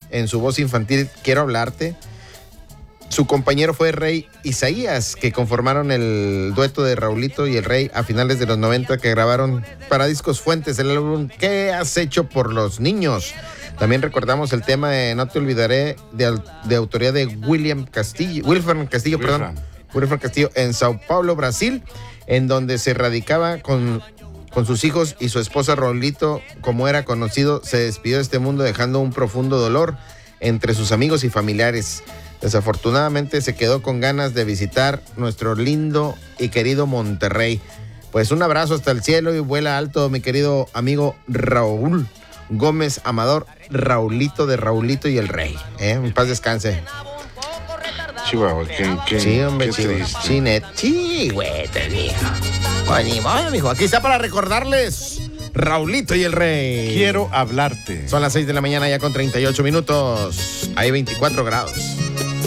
en su voz infantil Quiero hablarte. Su compañero fue Rey Isaías, que conformaron el dueto de Raulito y el Rey a finales de los 90, que grabaron para Discos Fuentes el álbum ¿Qué has hecho por los niños? También recordamos el tema de No te olvidaré, de autoría de Wilfran Castillo, en Sao Paulo, Brasil, en donde se radicaba con sus hijos y su esposa. Raulito, como era conocido, se despidió de este mundo dejando un profundo dolor entre sus amigos y familiares. Desafortunadamente se quedó con ganas de visitar nuestro lindo y querido Monterrey. Pues un abrazo hasta el cielo y vuela alto, mi querido amigo Raúl Gómez Amador, Raulito de Raulito y el Rey. En paz descanse. Chihuahua, sí, hombre, qué sí, güey, te digo. Pues ni modo, mijo. Aquí está para recordarles Raulito y el Rey. Quiero hablarte. Son las 6 de la mañana ya con 38 minutos. Hay 24 grados.